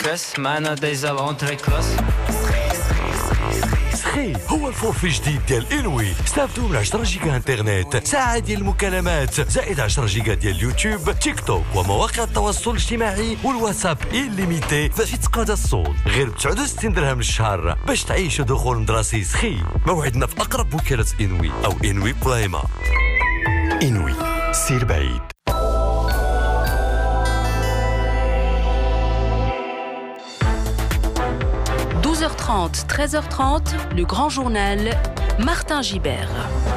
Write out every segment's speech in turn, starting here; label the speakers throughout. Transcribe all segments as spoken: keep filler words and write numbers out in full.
Speaker 1: ستريس معنا ديزل اونتري كلاس.
Speaker 2: سخي هو الفورفي الجديد ديال انوي. استافدوا من عشرة جيجا انترنت، ساعة ديال المكالمات، زائد عشرة جيجا ديال اليوتيوب، تيك توك ومواقع التواصل الاجتماعي والواتساب إليميتي باش يتقاضى الصوت غير ب تسعة وستين درهم للشهر باش تعيشوا دخول مدرسي سخي. موعدنا في اقرب وكالة انوي او انوي برايما. انوي سير بعيد.
Speaker 3: douze heures trente, treize heures trente, le grand journal, Martin Gibert.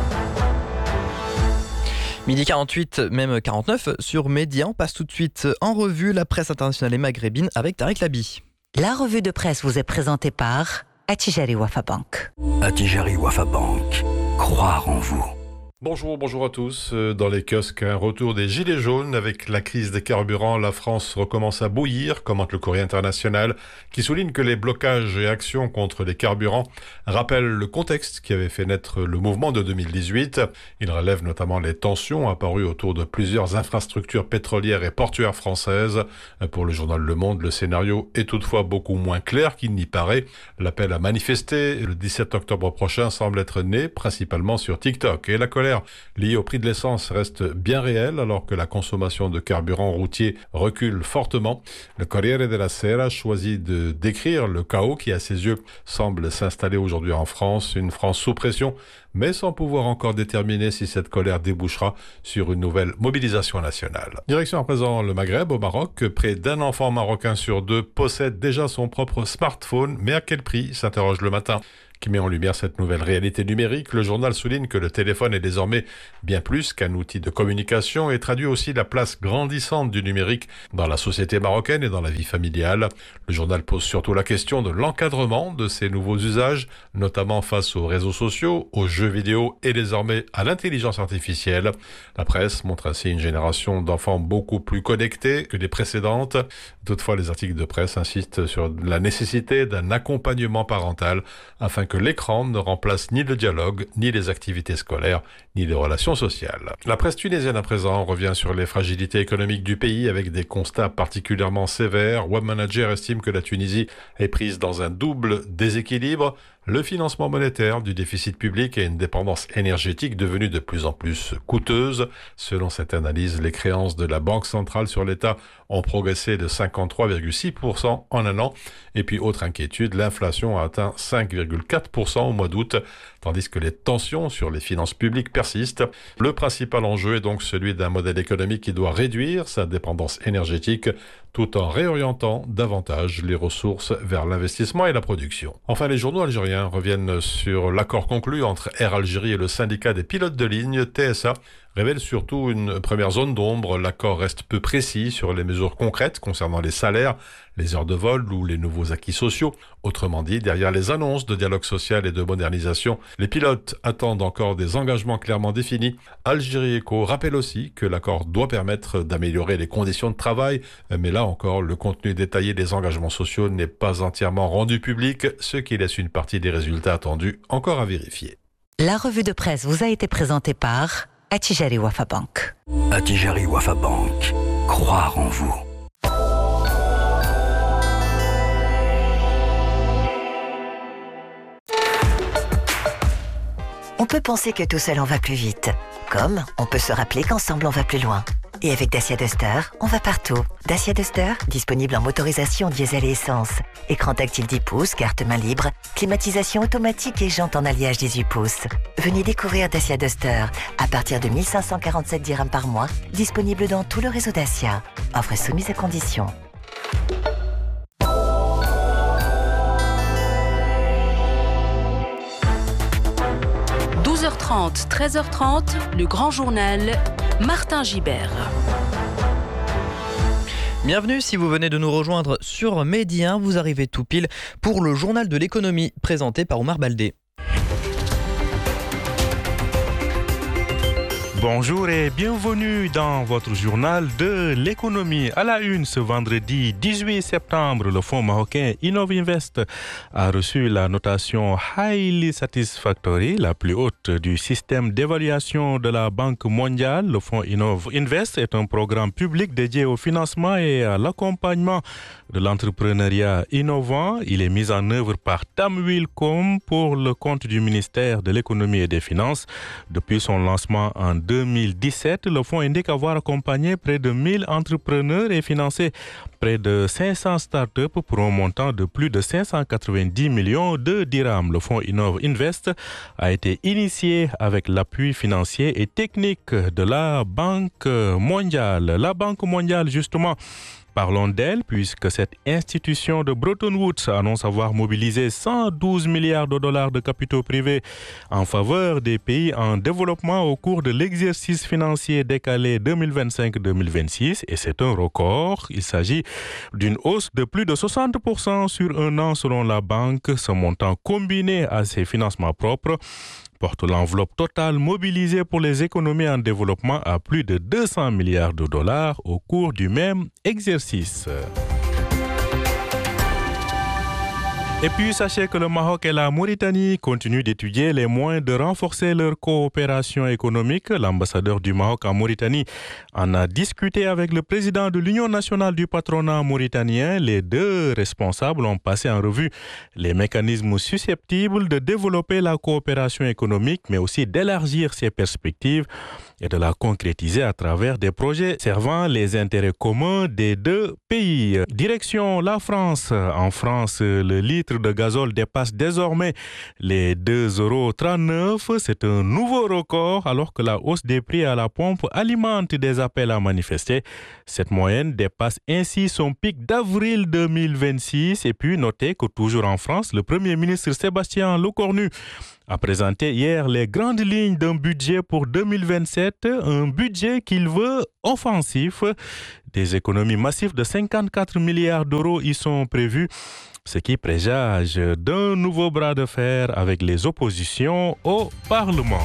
Speaker 4: Midi quarante-huit, même quarante-neuf, sur Média. On passe tout de suite en revue la presse internationale et maghrébine avec Tarek Labi.
Speaker 5: La revue de presse vous est présentée par Attijari Wafa Bank.
Speaker 2: Attijari Wafa Bank. Croire en vous.
Speaker 6: Bonjour, bonjour à tous. Dans les kiosques, un retour des gilets jaunes. Avec la crise des carburants, la France recommence à bouillir, commente le Courrier international, qui souligne que les blocages et actions contre les carburants rappellent le contexte qui avait fait naître le mouvement de deux mille dix-huit. Il relève notamment les tensions apparues autour de plusieurs infrastructures pétrolières et portuaires françaises. Pour le journal Le Monde, le scénario est toutefois beaucoup moins clair qu'il n'y paraît. L'appel à manifester le dix-sept octobre prochain semble être né principalement sur TikTok. Et la colère liée au prix de l'essence reste bien réelle alors que la consommation de carburant routier recule fortement. Le Corriere della Sera choisit de décrire le chaos qui, à ses yeux, semble s'installer aujourd'hui en France, une France sous pression, mais sans pouvoir encore déterminer si cette colère débouchera sur une nouvelle mobilisation nationale. Direction à présent le Maghreb, au Maroc. Près d'un enfant marocain sur deux possède déjà son propre smartphone, mais à quel prix, s'interroge Le Matin, qui met en lumière cette nouvelle réalité numérique. Le journal souligne que le téléphone est désormais bien plus qu'un outil de communication et traduit aussi la place grandissante du numérique dans la société marocaine et dans la vie familiale. Le journal pose surtout la question de l'encadrement de ces nouveaux usages, notamment face aux réseaux sociaux, aux jeux vidéo et désormais à l'intelligence artificielle. La presse montre ainsi une génération d'enfants beaucoup plus connectés que les précédentes. Toutefois, les articles de presse insistent sur la nécessité d'un accompagnement parental afin que l'écran ne remplace ni le dialogue, ni les activités scolaires, ni les relations sociales. La presse tunisienne à présent revient sur les fragilités économiques du pays avec des constats particulièrement sévères. Webmanager estime que la Tunisie est prise dans un double déséquilibre. Le financement monétaire du déficit public et une dépendance énergétique devenue de plus en plus coûteuse. Selon cette analyse, les créances de la Banque centrale sur l'État ont progressé de cinquante-trois virgule six pour cent en un an. Et puis, autre inquiétude, l'inflation a atteint cinq virgule quatre pour cent au mois d'août, tandis que les tensions sur les finances publiques persistent. Le principal enjeu est donc celui d'un modèle économique qui doit réduire sa dépendance énergétique tout en réorientant davantage les ressources vers l'investissement et la production. Enfin, les journaux algériens reviennent sur l'accord conclu entre Air Algérie et le syndicat des pilotes de ligne, T S A, révèle surtout une première zone d'ombre. L'accord reste peu précis sur les mesures concrètes concernant les salaires, les heures de vol ou les nouveaux acquis sociaux. Autrement dit, derrière les annonces de dialogue social et de modernisation, les pilotes attendent encore des engagements clairement définis. Algérie Echo rappelle aussi que l'accord doit permettre d'améliorer les conditions de travail, mais là encore, le contenu détaillé des engagements sociaux n'est pas entièrement rendu public, ce qui laisse une partie des résultats attendus encore à vérifier.
Speaker 5: La revue de presse vous a été présentée par Attijari Wafa Bank.
Speaker 2: Attijari Wafa Bank. Croire en vous.
Speaker 5: On peut penser que tout seul on va plus vite. Comme on peut se rappeler qu'ensemble on va plus loin. Et avec Dacia Duster, on va partout. Dacia Duster, disponible en motorisation diesel et essence. Écran tactile dix pouces, carte main libre, climatisation automatique et jantes en alliage dix-huit pouces. Venez découvrir Dacia Duster à partir de mille cinq cent quarante-sept dirhams par mois, disponible dans tout le réseau Dacia. Offre soumise à conditions.
Speaker 3: douze heures trente, treize heures trente, le grand journal, Martin Gibert.
Speaker 4: Bienvenue si vous venez de nous rejoindre sur Média. Vous arrivez tout pile pour le journal de l'économie présenté par Omar Baldé.
Speaker 7: Bonjour et bienvenue dans votre journal de l'économie. À la une, ce vendredi dix-huit septembre, le fonds marocain Innovinvest a reçu la notation Highly Satisfactory, la plus haute du système d'évaluation de la Banque mondiale. Le fonds Innovinvest est un programme public dédié au financement et à l'accompagnement de l'entrepreneuriat innovant. Il est mis en œuvre par Tamwilcom pour le compte du ministère de l'économie et des finances. Depuis son lancement en deux mille dix-sept, le fonds indique avoir accompagné près de mille entrepreneurs et financé près de cinq cents startups pour un montant de plus de cinq cent quatre-vingt-dix millions de dirhams. Le fonds Innovinvest a été initié avec l'appui financier et technique de la Banque mondiale. La Banque mondiale, justement, parlons d'elle, puisque cette institution de Bretton Woods annonce avoir mobilisé cent douze milliards de dollars de capitaux privés en faveur des pays en développement au cours de l'exercice financier décalé deux mille vingt-cinq deux mille vingt-six, et c'est un record. Il s'agit d'une hausse de plus de soixante pour cent sur un an selon la banque. Ce montant combiné à ses financements propres porte l'enveloppe totale mobilisée pour les économies en développement à plus de deux cents milliards de dollars au cours du même exercice. Et puis, sachez que le Maroc et la Mauritanie continuent d'étudier les moyens de renforcer leur coopération économique. L'ambassadeur du Maroc en Mauritanie en a discuté avec le président de l'Union nationale du patronat mauritanien. Les deux responsables ont passé en revue les mécanismes susceptibles de développer la coopération économique, mais aussi d'élargir ses perspectives et de la concrétiser à travers des projets servant les intérêts communs des deux pays. Direction la France. En France, le litre de gazole dépasse désormais les deux euros trente-neuf. C'est un nouveau record alors que la hausse des prix à la pompe alimente des appels à manifester. Cette moyenne dépasse ainsi son pic d'avril deux mille vingt-six. Et puis notez que toujours en France, le Premier ministre Sébastien Lecornu a présenté hier les grandes lignes d'un budget pour deux mille vingt-sept, un budget qu'il veut offensif. Des économies massives de cinquante-quatre milliards d'euros y sont prévues, ce qui présage d'un nouveau bras de fer avec les oppositions au Parlement.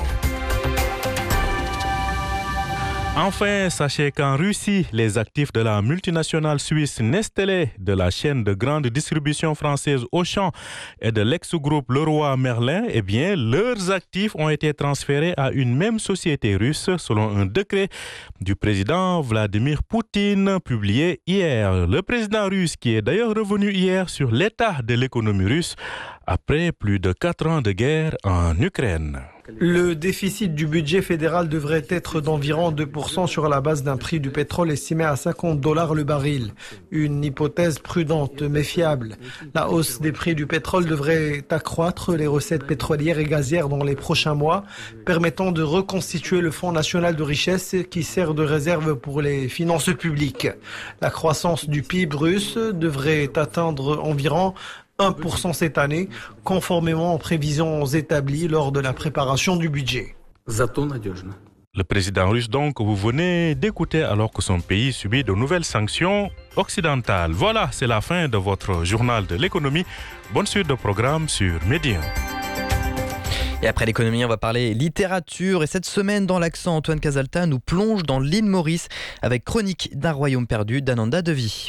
Speaker 7: Enfin, sachez qu'en Russie, les actifs de la multinationale suisse Nestlé, de la chaîne de grande distribution française Auchan et de l'ex-groupe Leroy Merlin, eh bien, leurs actifs ont été transférés à une même société russe selon un décret du président Vladimir Poutine publié hier. Le président russe, qui est d'ailleurs revenu hier sur l'état de l'économie russe après plus de quatre ans de guerre en Ukraine.
Speaker 8: Le déficit du budget fédéral devrait être d'environ deux pour cent sur la base d'un prix du pétrole estimé à cinquante dollars le baril. Une hypothèse prudente mais fiable. La hausse des prix du pétrole devrait accroître les recettes pétrolières et gazières dans les prochains mois, permettant de reconstituer le Fonds national de richesse qui sert de réserve pour les finances publiques. La croissance du P I B russe devrait atteindre environ un pour cent cette année, conformément aux prévisions établies lors de la préparation du budget.
Speaker 7: Le président russe, donc, vous venez d'écouter alors que son pays subit de nouvelles sanctions occidentales. Voilà, c'est la fin de votre journal de l'économie. Bonne suite de programme sur Média.
Speaker 4: Et après l'économie, on va parler littérature. Et cette semaine, dans l'accent, Antoine Casalta nous plonge dans l'île Maurice avec Chronique d'un royaume perdu d'Ananda Devi.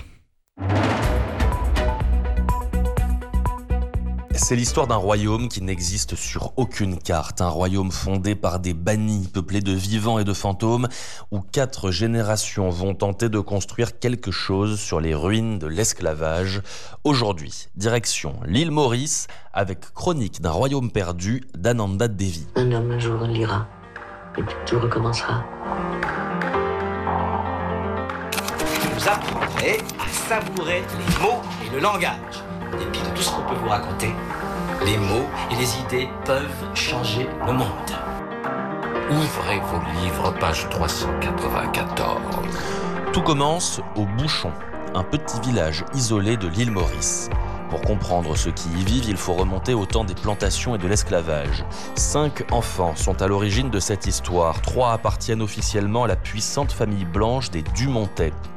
Speaker 9: C'est l'histoire d'un royaume qui n'existe sur aucune carte. Un royaume fondé par des bannis, peuplé de vivants et de fantômes, où quatre générations vont tenter de construire quelque chose sur les ruines de l'esclavage. Aujourd'hui, direction l'île Maurice, avec Chronique d'un royaume perdu d'Ananda Devi.
Speaker 10: Un homme un jour lira, et puis tout recommencera.
Speaker 11: Vous apprendrez à savourer les mots et le langage. En dépit de tout ce qu'on peut vous raconter, les mots et les idées peuvent changer le monde.
Speaker 12: Ouvrez vos livres, page trois cent quatre-vingt-quatorze.
Speaker 9: Tout commence au Bouchon, un petit village isolé de l'île Maurice. Pour comprendre ceux qui y vivent, il faut remonter au temps des plantations et de l'esclavage. Cinq enfants sont à l'origine de cette histoire. Trois appartiennent officiellement à la puissante famille blanche des Dumontet.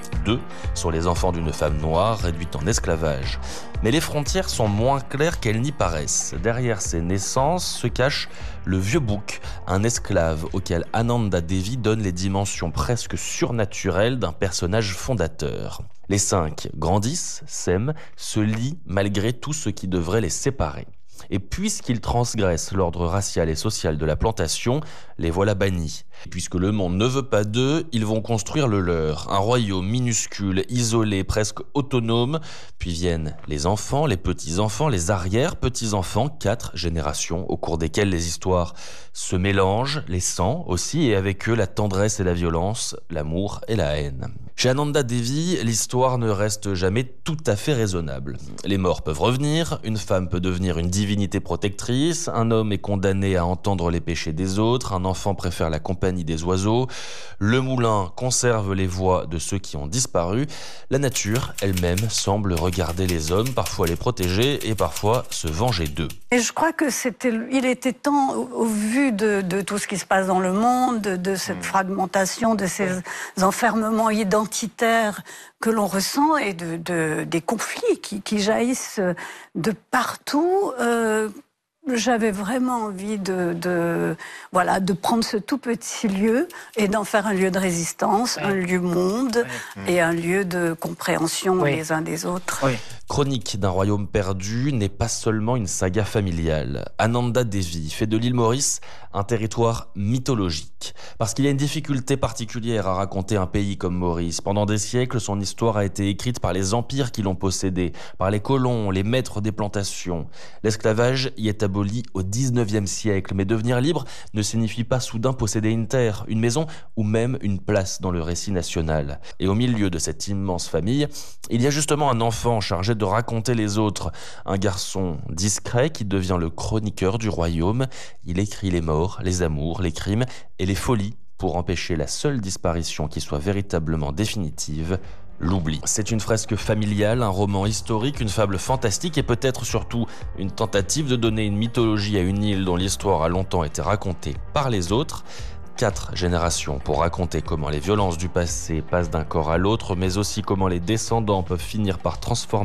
Speaker 9: Deux sont les enfants d'une femme noire réduite en esclavage. Mais les frontières sont moins claires qu'elles n'y paraissent. Derrière ces naissances se cache le vieux bouc, un esclave auquel Ananda Devi donne les dimensions presque surnaturelles d'un personnage fondateur. Les cinq grandissent, s'aiment, se lient malgré tout ce qui devrait les séparer. Et puisqu'ils transgressent l'ordre racial et social de la plantation, les voilà bannis. Puisque le monde ne veut pas d'eux, ils vont construire le leur, un royaume minuscule, isolé, presque autonome. Puis viennent les enfants, les petits-enfants, les arrière-petits-enfants, quatre générations au cours desquelles les histoires se mélangent, les sangs aussi, et avec eux la tendresse et la violence, l'amour et la haine. Chez Ananda Devi, l'histoire ne reste jamais tout à fait raisonnable. Les morts peuvent revenir, une femme peut devenir une divinité protectrice, un homme est condamné à entendre les péchés des autres, un enfant préfère la compagnie des oiseaux, le moulin conserve les voix de ceux qui ont disparu, la nature elle-même semble regarder les hommes, parfois les protéger et parfois se venger d'eux.
Speaker 13: Et je crois que c'était, il était temps, au, au vu de, de tout ce qui se passe dans le monde, de, de cette fragmentation, de ces enfermements identitaires que l'on ressent et de, de, des conflits qui, qui jaillissent de partout. Euh, J'avais vraiment envie de, de, voilà, de prendre ce tout petit lieu et d'en faire un lieu de résistance, oui. un lieu monde oui. et un lieu de compréhension oui. les uns des autres. Oui.
Speaker 9: Chronique d'un royaume perdu n'est pas seulement une saga familiale. Ananda Devi fait de l'île Maurice un territoire mythologique. Parce qu'il y a une difficulté particulière à raconter un pays comme Maurice. Pendant des siècles, son histoire a été écrite par les empires qui l'ont possédé, par les colons, les maîtres des plantations. L'esclavage y est aboli au dix-neuvième siècle, mais devenir libre ne signifie pas soudain posséder une terre, une maison ou même une place dans le récit national. Et au milieu de cette immense famille, il y a justement un enfant chargé de raconter les autres, un garçon discret qui devient le chroniqueur du royaume. Il écrit les morts, les amours, les crimes et les folies pour empêcher la seule disparition qui soit véritablement définitive, l'oubli. C'est une fresque familiale, un roman historique, une fable fantastique et peut-être surtout une tentative de donner une mythologie à une île dont l'histoire a longtemps été racontée par les autres. Quatre générations pour raconter comment les violences du passé passent d'un corps à l'autre, mais aussi comment les descendants peuvent finir par transformer